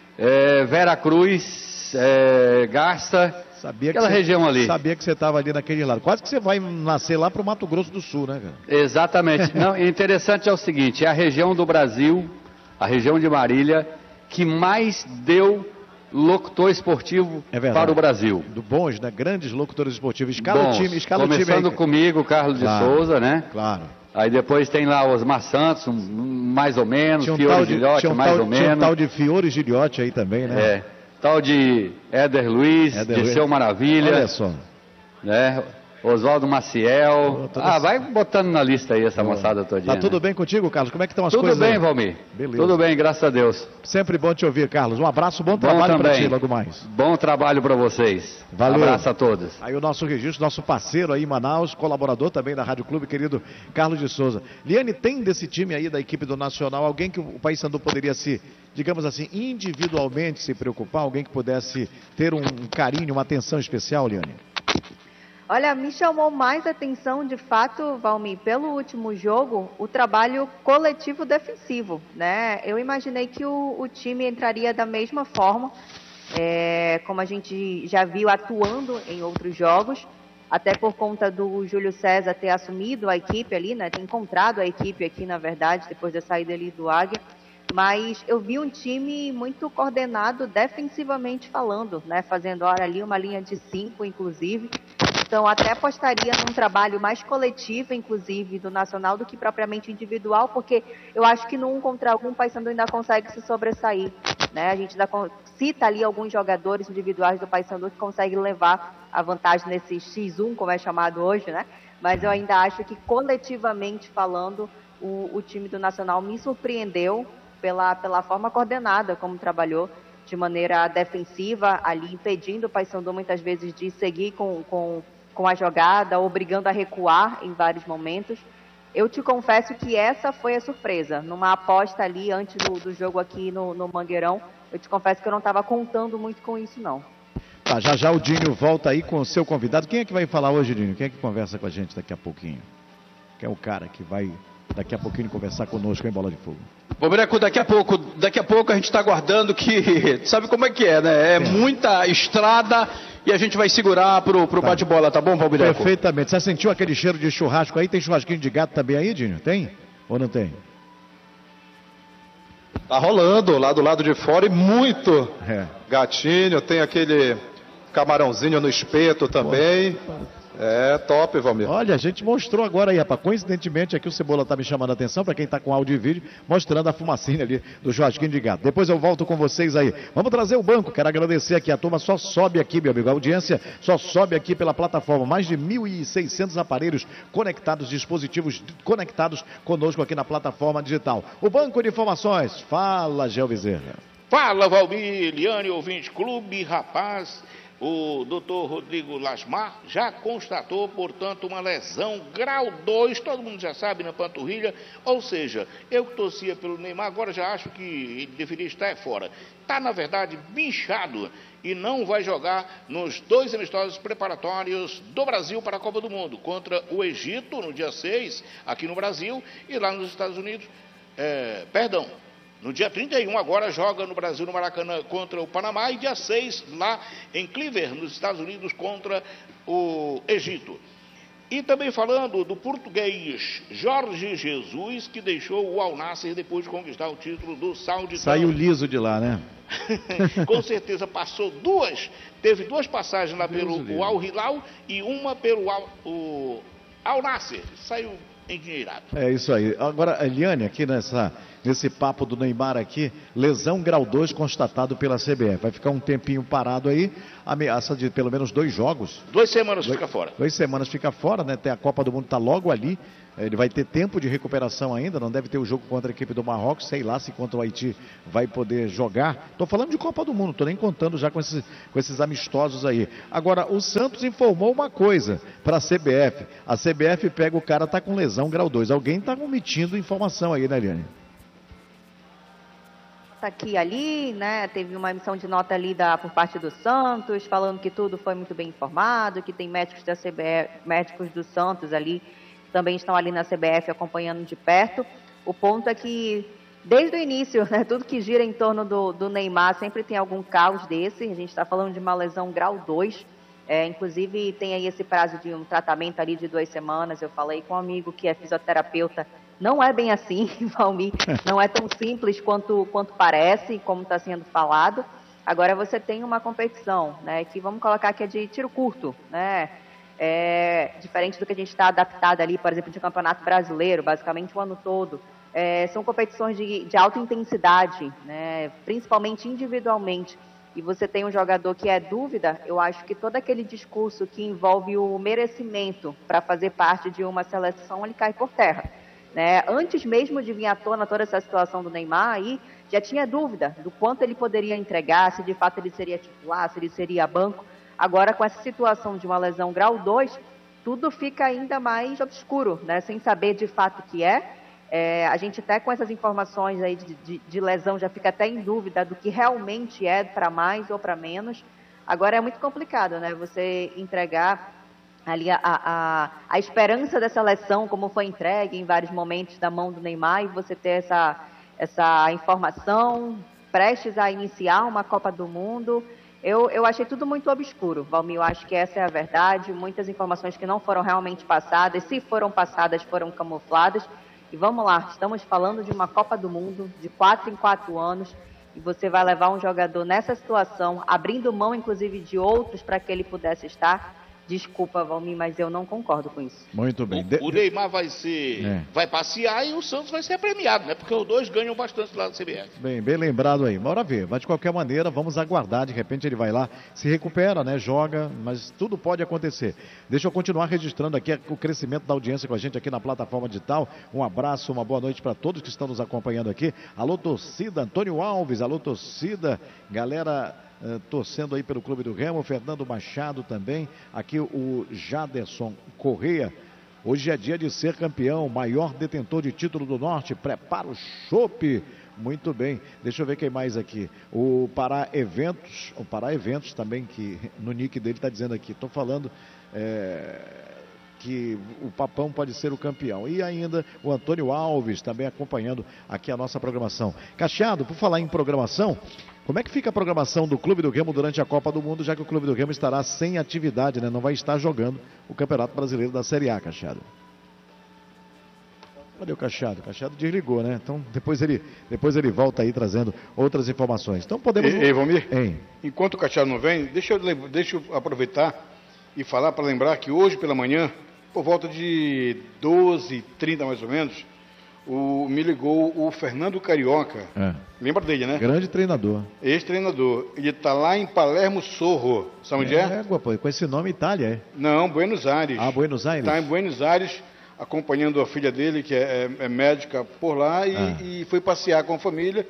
é, Vera Cruz, é, Garça, Sabia que aquela você, região ali. Sabia que você estava ali naquele lado. Quase que você vai nascer lá para o Mato Grosso do Sul, né, cara? Exatamente. Não, interessante é o seguinte, é a região do Brasil, a região de Marília, que mais deu locutor esportivo É verdade. para o Brasil. Do bons, né? Grandes locutores esportivos. Escala Bons, o time, escala o time começando aí. comigo, Carlos Claro. de Souza, né? Claro. Aí depois tem lá Osmar Santos, um, mais ou menos, Tinha um Fiore tal de, Gilhote, tinha um mais tal, ou tinha um menos. tal de Fiore Gilhote aí também, né? É, tal de Éder Luiz, Éder Luiz. Dirceu Maravilha, Olha só. né? Oswaldo Maciel. Tô, tô ah, vai botando na lista aí essa moçada todinha. Tá tudo né? bem contigo, Carlos? Como é que estão as tudo coisas bem, aí? Valmir. Beleza. Tudo bem, graças a Deus. Sempre bom te ouvir, Carlos. Um abraço, bom, bom trabalho para ti logo mais. Bom trabalho para vocês. Valeu. Um abraço a todos. Aí o nosso registro, nosso parceiro aí em Manaus, colaborador também da Rádio Clube, querido Carlos de Souza. Liane, tem desse time aí da equipe do Nacional alguém que o Paysandu poderia se, digamos assim, individualmente se preocupar? Alguém que pudesse ter um, um carinho, uma atenção especial, Liane? Olha, me chamou mais atenção, de fato, Valmir, pelo último jogo, o trabalho coletivo defensivo, né? Eu imaginei que o, o time entraria da mesma forma, é, como a gente já viu atuando em outros jogos, até por conta do Júlio César ter assumido a equipe ali, né? Ter encontrado a equipe aqui, na verdade, depois da saída ali do Águia. Mas eu vi um time muito coordenado defensivamente falando, né? Fazendo hora ali uma linha de cinco, inclusive. Então, até apostaria num trabalho mais coletivo, inclusive, do Nacional, do que propriamente individual, porque eu acho que no um contra um, o Paysandu ainda consegue se sobressair, né? A gente ainda cita ali alguns jogadores individuais do Paysandu que conseguem levar a vantagem nesse xis um, como é chamado hoje, né? Mas eu ainda acho que, coletivamente falando, o, o time do Nacional me surpreendeu pela, pela forma coordenada como trabalhou, de maneira defensiva, ali impedindo o Paysandu muitas vezes de seguir com, com, com a jogada, obrigando a recuar em vários momentos. Eu te confesso que essa foi a surpresa. Numa aposta ali antes do, do jogo aqui no, no Mangueirão, eu te confesso que eu não estava contando muito com isso, não. Tá, já já o Dinho volta aí com o seu convidado. Quem é que vai falar hoje, Dinho? Quem é que conversa com a gente daqui a pouquinho? Quem é o cara que vai daqui a pouquinho conversar conosco em Bola de Fogo? Ô, Breco, daqui a pouco, daqui a pouco a gente está aguardando que, sabe como é que é, né? É, é. muita estrada e a gente vai segurar pro, pro tá. bate-bola, tá bom, Valbireco? Perfeitamente. Você sentiu aquele cheiro de churrasco aí? Tem churrasquinho de gato também aí, Dinho? Tem? Ou não tem? Tá rolando lá do lado de fora e muito é. gatinho, tem aquele camarãozinho no espeto também. Pô. É, top, Valmir. Olha, a gente mostrou agora aí, rapaz. Coincidentemente, aqui o Cebola tá me chamando a atenção, para quem tá com áudio e vídeo, mostrando a fumacinha ali do churrasquinho de gato. Depois eu volto com vocês aí. Vamos trazer o banco. Quero agradecer aqui. A turma só sobe aqui, meu amigo. A audiência só sobe aqui pela plataforma. Mais de mil e seiscentos aparelhos conectados, dispositivos conectados conosco aqui na plataforma digital. O Banco de Informações. Fala, Gel Bezerra. Fala, Valmir, Liane, ouvinte, clube, rapaz. O doutor Rodrigo Lasmar já constatou, portanto, uma lesão grau dois, todo mundo já sabe, na panturrilha, ou seja, eu que torcia pelo Neymar, agora já acho que ele deveria estar fora. Está, na verdade, bichado e não vai jogar nos dois amistosos preparatórios do Brasil para a Copa do Mundo, contra o Egito, no dia seis, aqui no Brasil, e lá nos Estados Unidos, é, perdão, no dia trinta e um, agora joga no Brasil, no Maracanã, contra o Panamá, e dia seis, lá em Cleveland, nos Estados Unidos, contra o Egito. E também falando do português Jorge Jesus, que deixou o Al Nassr depois de conquistar o título do Sauditão. Saiu liso de lá, né? Com certeza passou duas, teve duas passagens lá Deus pelo Al Hilal e uma pelo Al, o Al Nassr. Saiu endinheirado. É isso aí. Agora, Eliane, aqui nessa, nesse papo do Neymar aqui, lesão grau dois constatado pela C B F. Vai ficar um tempinho parado aí, ameaça de pelo menos dois jogos. Duas semanas dois, fica fora. Duas semanas fica fora, né? Tem a Copa do Mundo tá logo ali. Ele vai ter tempo de recuperação ainda, não deve ter o jogo contra a equipe do Marrocos, sei lá se contra o Haiti vai poder jogar. Estou falando de Copa do Mundo, estou nem contando já com esses, com esses amistosos aí. Agora, o Santos informou uma coisa para a C B F. A C B F pega o cara, tá com lesão grau dois. Alguém está omitindo informação aí, né, Eliane? Aqui e ali, né, teve uma emissão de nota ali da, por parte do Santos, falando que tudo foi muito bem informado, que tem médicos da C B F, médicos do Santos ali, também estão ali na C B F acompanhando de perto. O ponto é que, desde o início, né, tudo que gira em torno do, do Neymar sempre tem algum caos desse. A gente está falando de uma lesão grau dois. É, inclusive, tem aí esse prazo de um tratamento ali de duas semanas. Eu falei com um amigo que é fisioterapeuta. Não é bem assim, Valmir. Não é tão simples quanto, quanto parece, como está sendo falado. Agora você tem uma competição, né, que vamos colocar que é de tiro curto, né? É, diferente do que a gente está adaptado ali, por exemplo, de campeonato brasileiro, basicamente o ano todo. É, são competições de, de alta intensidade, né, principalmente individualmente. e você tem um jogador que é dúvida, eu acho que todo aquele discurso que envolve o merecimento para fazer parte de uma seleção, ele cai por terra. Né? Antes mesmo de vir à tona toda essa situação do Neymar, aí já tinha dúvida do quanto ele poderia entregar, se de fato ele seria titular, se ele seria banco. Agora, com essa situação de uma lesão grau dois, tudo fica ainda mais obscuro, né? Sem saber de fato o que é. É, a gente até com essas informações aí de, de, de lesão já fica até em dúvida do que realmente é para mais ou para menos. Agora é muito complicado, né? Você entregar ali a, a, a esperança da seleção, como foi entregue em vários momentos da mão do Neymar, e você ter essa, essa informação prestes a iniciar uma Copa do Mundo. Eu, eu achei tudo muito obscuro, Valmir, eu acho que essa é a verdade. Muitas informações que não foram realmente passadas, se foram passadas, foram camufladas. E vamos lá, estamos falando de uma Copa do Mundo de quatro em quatro anos e você vai levar um jogador nessa situação, abrindo mão inclusive de outros para que ele pudesse estar. Desculpa, Valmir, mas eu não concordo com isso. Muito bem. O, o Neymar vai ser, é. vai passear e o Santos vai ser premiado, né? Porque os dois ganham bastante lá do C B F. Bem, bem lembrado aí. Bora ver. Mas de qualquer maneira, vamos aguardar. De repente ele vai lá, se recupera, né? Joga, mas tudo pode acontecer. Deixa eu continuar registrando aqui o crescimento da audiência com a gente aqui na plataforma digital. Um abraço, uma boa noite para todos que estão nos acompanhando aqui. Alô, torcida, Antônio Alves, alô, torcida, galera. Uh, torcendo aí pelo Clube do Remo, Fernando Machado também, aqui o Jaderson Correia. Hoje é dia de ser campeão, maior detentor de título do Norte, prepara o chopp. Muito bem, deixa eu ver quem mais aqui. O Pará Eventos, o Pará Eventos também, que no nick dele está dizendo aqui, estou falando é, que o Papão pode ser o campeão. E ainda o Antônio Alves também acompanhando aqui a nossa programação. Cacheado, por falar em programação, como é que fica a programação do Clube do Remo durante a Copa do Mundo, já que o Clube do Remo estará sem atividade, né? Não vai estar jogando o Campeonato Brasileiro da Série A, Cacheado. Cadê o Cacheado? O Cacheado desligou, né? Então depois ele, depois ele volta aí trazendo outras informações. Então podemos... Ei, ei Valmir, ei. Enquanto o Cacheado não vem, deixa eu, deixa eu aproveitar e falar para lembrar que hoje pela manhã, por volta de doze e trinta mais ou menos, O, me ligou o Fernando Carioca. É. Lembra dele, né? Grande treinador. Ex-treinador. Ele está lá em Palermo Sorro. Sabe onde é? É, pô, com esse nome Itália, é? Não, Buenos Aires. Ah, Buenos Aires? Está em Buenos Aires, acompanhando a filha dele, que é, é, é médica por lá, e, ah. e foi passear com a família.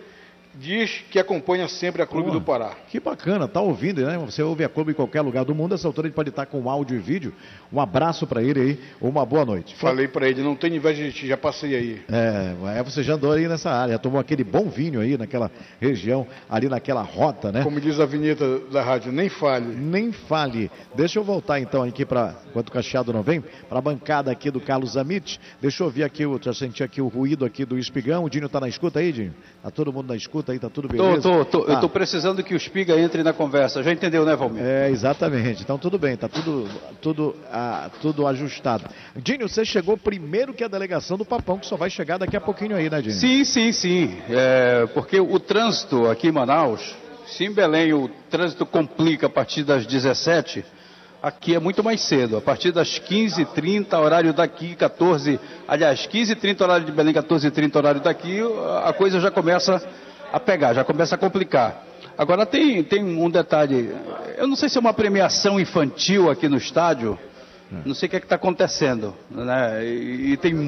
Diz que acompanha sempre a Clube Pô, do Pará. Que bacana, tá ouvindo, né? Você ouve a Clube em qualquer lugar do mundo, essa altura ele pode estar com áudio e vídeo. Um abraço para ele aí, uma boa noite. Falei para ele, não tem inveja de ti, já passei aí. É, você já andou aí nessa área, já tomou aquele bom vinho aí naquela região, ali naquela rota, né? Como diz a vinheta da rádio, nem fale. Nem fale. Deixa eu voltar então aqui para, enquanto o Cacheado não vem, para a bancada aqui do Carlos Amit. Deixa eu ouvir aqui, eu já senti aqui o ruído aqui do Espigão. O Dinho tá na escuta aí, Dinho? Tá todo mundo na escuta aí, tá tudo beleza? Tô, tô, tô, ah. Eu tô precisando que o Espiga entre na conversa. Já entendeu, né, Valmir? É, exatamente. Então tudo bem, tá tudo, tudo, ah, tudo ajustado. Dinho, você chegou primeiro que a delegação do Papão, que só vai chegar daqui a pouquinho aí, né, Dinho? Sim, sim, sim. É, porque o trânsito aqui em Manaus, se em Belém o trânsito complica a partir das dezessete, aqui é muito mais cedo. A partir das quinze e trinta, horário daqui, quatorze... Aliás, quinze e trinta, horário de Belém, quatorze e trinta, horário daqui, a coisa já começa a pegar, já começa a complicar. Agora tem, tem um detalhe, eu não sei se é uma premiação infantil aqui no estádio, não sei o que é que está acontecendo, né? E, e tem,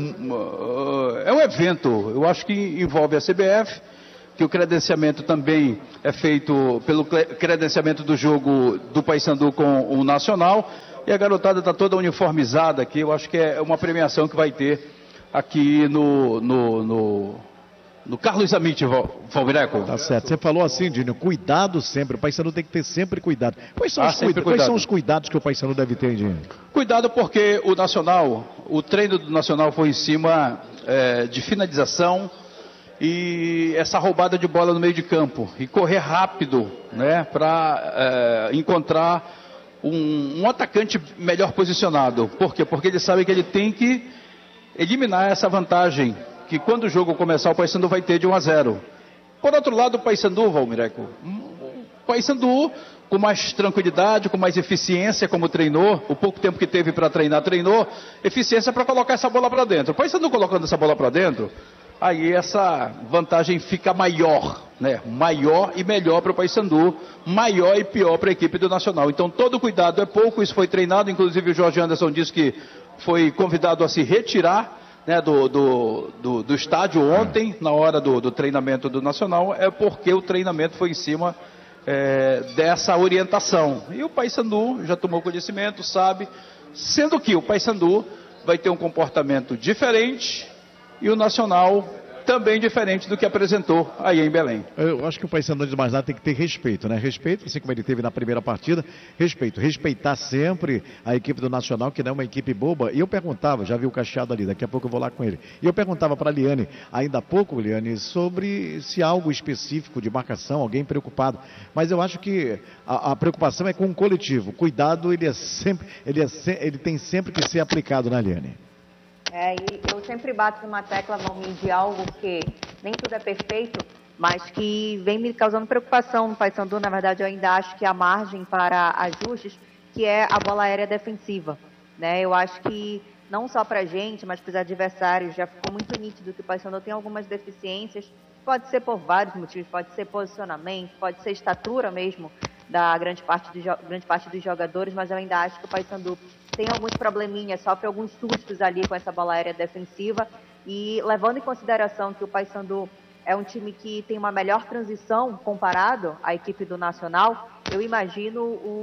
uh, é um evento, eu acho que envolve a C B F, que o credenciamento também é feito pelo credenciamento do jogo do Paysandu com o Nacional, e a garotada está toda uniformizada aqui, eu acho que é uma premiação que vai ter aqui no... no, no No Carlos Amit, Valmireco. Tá certo. Você falou assim, Dinho, cuidado sempre. O Paysandu tem que ter sempre cuidado. Quais são, ah, os, cuida... Quais são os cuidados que o Paysandu deve ter, Dinho? Cuidado porque o Nacional, o treino do Nacional foi em cima é, de finalização e essa roubada de bola no meio de campo. E correr rápido, né, para é, encontrar um, um atacante melhor posicionado. Por quê? Porque ele sabe que ele tem que eliminar essa vantagem que quando o jogo começar o Paysandu vai ter de um a zero. Por outro lado, o Paysandu, Valmireco, o Paysandu com mais tranquilidade, com mais eficiência como treinou, o pouco tempo que teve para treinar, treinou, eficiência para colocar essa bola para dentro. O Paysandu colocando essa bola para dentro, aí essa vantagem fica maior né, maior e melhor para o Paysandu, maior e pior para a equipe do Nacional. Então todo cuidado é pouco, isso foi treinado, inclusive o Jorge Anderson disse que foi convidado a se retirar, né, do, do, do, do estádio ontem, na hora do, do treinamento do Nacional, é porque o treinamento foi em cima é, dessa orientação. E o Paysandu já tomou conhecimento, sabe, sendo que o Paysandu vai ter um comportamento diferente e o Nacional também diferente do que apresentou aí em Belém. Eu acho que o Paysandu, antes de mais nada, tem que ter respeito, né? Respeito, assim como ele teve na primeira partida, respeito. Respeitar sempre a equipe do Nacional, que não é uma equipe boba. E eu perguntava, já vi o Cacheado ali, daqui a pouco eu vou lá com ele. E eu perguntava para a Liane, ainda há pouco, Liane, sobre se há algo específico de marcação, alguém preocupado. Mas eu acho que a, a preocupação é com o coletivo. Cuidado, ele, é sempre, ele, é se, ele tem sempre que ser aplicado, né, Liane? É, e eu sempre bato numa tecla, Valmir, de algo que nem tudo é perfeito, mas que vem me causando preocupação no Paysandu. Na verdade, eu ainda acho que há margem para ajustes, que é a bola aérea defensiva, né? Eu acho que não só para a gente, mas para os adversários, já ficou muito nítido que o Paysandu tem algumas deficiências. Pode ser por vários motivos, pode ser posicionamento, pode ser estatura mesmo da grande parte, do, grande parte dos jogadores, mas eu ainda acho que o Paysandu tem alguns probleminhas, sofre alguns sustos ali com essa bola aérea defensiva, e levando em consideração que o Paysandu é um time que tem uma melhor transição comparado à equipe do Nacional, eu imagino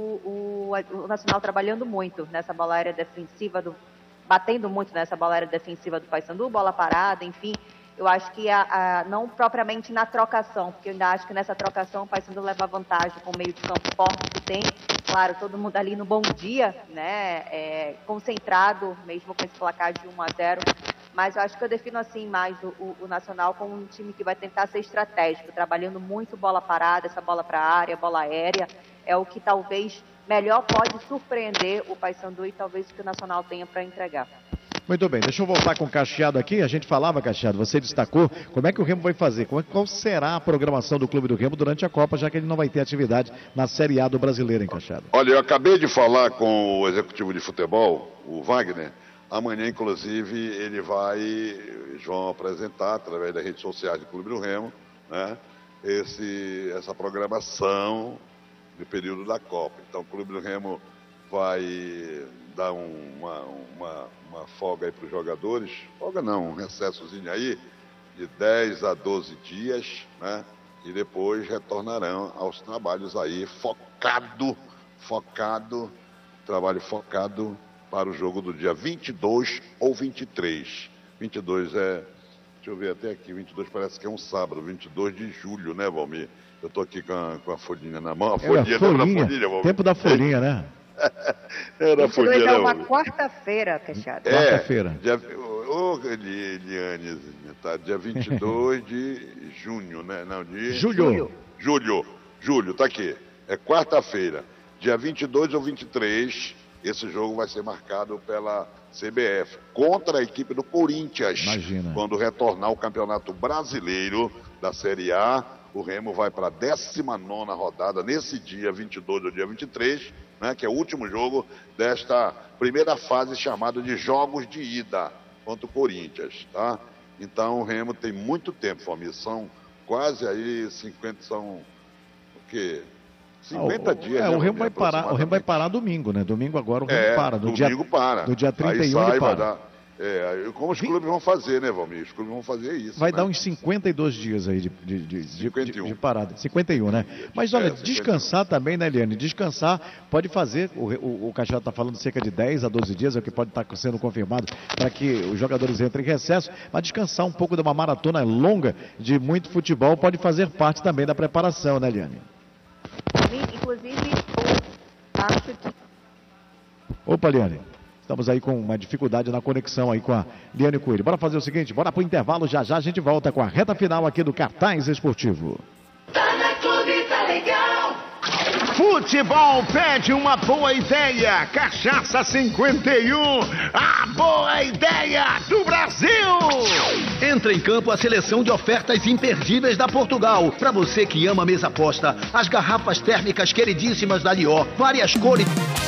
o, o, o Nacional trabalhando muito nessa bola aérea defensiva, do, batendo muito nessa bola aérea defensiva do Paysandu, bola parada, enfim. Eu acho que a, a, não propriamente na trocação, porque eu ainda acho que nessa trocação o Paysandu leva vantagem com o meio de campo forte que tem. Claro, todo mundo ali no bom dia, né, é, concentrado, mesmo com esse placar de um a zero. Mas eu acho que eu defino assim mais o, o, o Nacional como um time que vai tentar ser estratégico, trabalhando muito bola parada, essa bola para a área, bola aérea. É o que talvez melhor pode surpreender o Paysandu e talvez o que o Nacional tenha para entregar. Muito bem, deixa eu voltar com o Cacheado aqui. A gente falava, Cacheado, você destacou como é que o Remo vai fazer, qual será a programação do Clube do Remo durante a Copa, já que ele não vai ter atividade na Série A do Brasileiro, hein, Cacheado? Olha, eu acabei de falar com o executivo de futebol, o Wagner. Amanhã, inclusive, ele vai, eles vão apresentar, através das redes sociais do Clube do Remo, né, esse, essa programação do período da Copa. Então, o Clube do Remo vai dar uma, uma, uma folga aí para os jogadores, folga não, um recessozinho aí, de dez a doze dias, né? E depois retornarão aos trabalhos aí, focado, focado, trabalho focado para o jogo do dia vinte e dois ou vinte e três. vinte e dois é, deixa eu ver até aqui, vinte e dois parece que é um sábado, vinte e dois de julho, né, Valmir? Eu tô aqui com a, com a folhinha na mão, a folhinha, é, a folhinha, folhinha Valmir. Tempo da folhinha, né? Era vinte e dois é uma quarta-feira, Cacheado. É, quarta-feira. Dia, ô, Eliane, tá? Dia vinte e dois de junho, né? Não, de... Julho. Julho, julho, tá aqui. É quarta-feira. Dia vinte e dois ou vinte e três, esse jogo vai ser marcado pela C B F contra a equipe do Corinthians. Imagina. Quando retornar o Campeonato Brasileiro da Série A, o Remo vai para a décima nona rodada nesse dia vinte e dois ou dia vinte e três, né, que é o último jogo desta primeira fase chamada de Jogos de Ida contra o Corinthians, tá? Então o Remo tem muito tempo, família, são quase aí cinquenta, são o quê? cinquenta ah, o, dias. É, né, o Remo vai parar, o Remo vai parar domingo, né? Domingo agora o Remo é, para. No domingo dia, para. No dia trinta e um aí sai, ele para. Vai dar, é, como os clubes vão fazer, né, Valmir? Os clubes vão fazer isso. Vai né? dar uns cinquenta e dois dias aí de, de, de, cinquenta e um. de, de parada. cinquenta e um, né? Mas olha, É, descansar também, né, Eliane? Descansar pode fazer, o, o, o Cacheado está falando cerca de dez a doze dias, é o que pode estar sendo confirmado para que os jogadores entrem em recesso, mas descansar um pouco de uma maratona longa de muito futebol pode fazer parte também da preparação, né, Eliane? Inclusive, eu acho que... Opa, Eliane. Estamos aí com uma dificuldade na conexão aí com a Liane Coelho. Bora fazer o seguinte, bora pro intervalo, já já a gente volta com a reta final aqui do Cartaz Esportivo. Tá na Clube, tá legal. Futebol pede uma boa ideia. Cachaça cinquenta e um, a boa ideia do Brasil. Entra em campo a seleção de ofertas imperdíveis da Portugal. Para você que ama mesa aposta, as garrafas térmicas queridíssimas da Lió, várias cores...